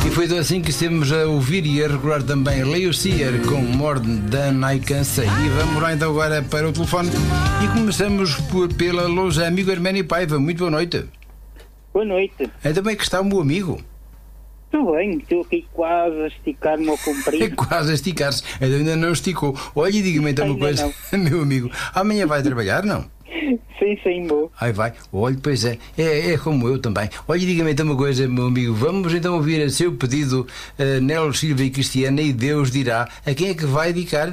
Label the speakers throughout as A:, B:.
A: E foi assim que estamos a ouvir e a recordar também Leo Sayer com More Than I Can Say. E vamos lá então agora para o telefone e começamos pela loja Amigo Arménio Paiva. Muito boa noite.
B: Boa noite.
A: Então como é que está o meu amigo?
B: Tudo bem, estou aqui quase a esticar-me ao comprido.
A: Quase a esticar-se, ainda não esticou. Olha e diga-me então uma coisa, meu amigo, amanhã vai trabalhar, não?
B: Sim, vou.
A: Aí vai, olha, pois é como eu também. Olha e diga-me então uma coisa, meu amigo, vamos então ouvir a seu pedido, Nelo Silva e Cristiana, e Deus dirá, a quem é que vai dedicar?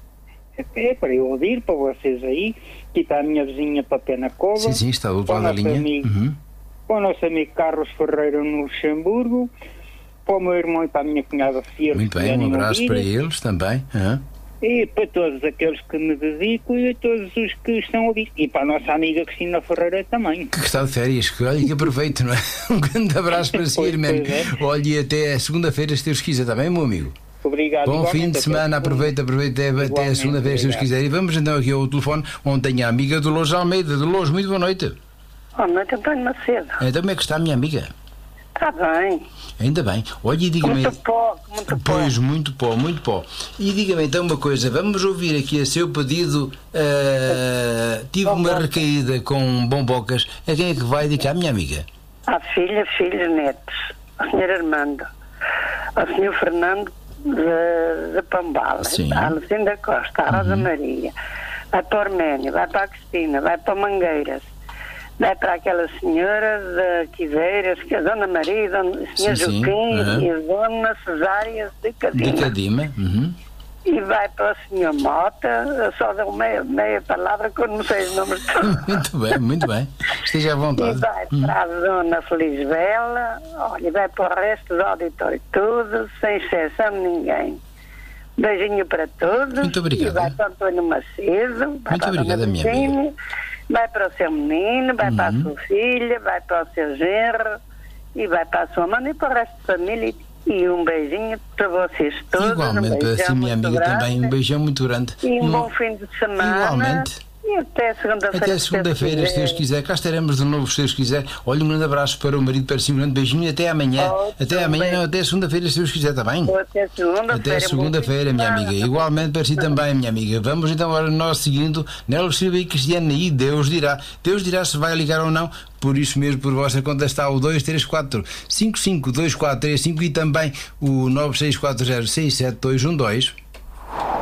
B: É para eu ouvir, para vocês aí, aqui está a minha vizinha Papé na Cova.
A: Sim, está do outro lado da linha.
B: Para o nosso amigo Carlos Ferreira no Luxemburgo, para o meu irmão e para a minha cunhada Sofia.
A: Muito bem, um abraço para eles também.
B: E para todos aqueles que me dedico e a todos os que estão a ouvir. E para a nossa amiga Cristina Ferreira também. Que
A: está de férias, que olha que aproveito, não é? Um grande abraço para si, irmão. Olha, e até segunda-feira, se Deus quiser, está bem, meu amigo?
B: Obrigado.
A: Bom fim de semana, aproveita até a segunda-feira, se Deus quiser. E vamos então aqui ao telefone, onde tem a amiga do Lojo Almeida. Do Lojo, muito boa noite.
C: Boa noite, António Macedo.
A: Então como é que está a minha amiga?
C: Está bem.
A: Ainda bem. Olha e diga-me...
C: Muito pó.
A: Pois, muito pó. E diga-me então uma coisa, vamos ouvir aqui a seu pedido, tive uma recaída com bombocas, a quem é que vai dedicar, minha amiga?
C: À filha, filhos, netos, ao Sr. Armando, ao Sr. Fernando de Pambala, à Lucinda Costa, à Rosa Maria, vai para o Arménio, vai para a Cristina, vai para Mangueiras, vai para aquela senhora de Quiveiras, que é a Dona Maria, o Sr. Joaquim e a Dona Cesária de Cadima. E vai para o Sr. Mota, só dou meia palavra que eu não sei os nomes todos.
A: Muito bem, esteja à vontade.
C: E vai para a Dona Felizbela, olha, vai para o resto do auditório tudo, sem exceção de ninguém. Beijinho para todos.
A: Muito obrigado.
C: E vai para o António Macedo, vai
A: muito obrigada, minha amiga.
C: Vai para o seu menino, vai para a sua filha, vai para o seu genro e vai para a sua mãe e para o resto da família. E um beijinho para vocês todos.
A: Igualmente, para si, minha amiga, também um beijão muito grande.
C: E um bom fim de semana.
A: Igualmente.
C: E até segunda-feira.
A: Até segunda-feira, se Deus quiser. Cá estaremos de novo, se Deus quiser. Olha, um grande abraço para o marido, para si, um grande beijinho e até amanhã. Até amanhã, não, até segunda-feira, se Deus quiser, está bem? Até segunda-feira, minha amiga. Igualmente para si também, minha amiga. Vamos então agora nós seguindo Nelo Silva e Cristiana, e Deus dirá. Deus dirá se vai ligar ou não. Por isso mesmo, por vossa conta está o 234 552435 e também o 9640 67212.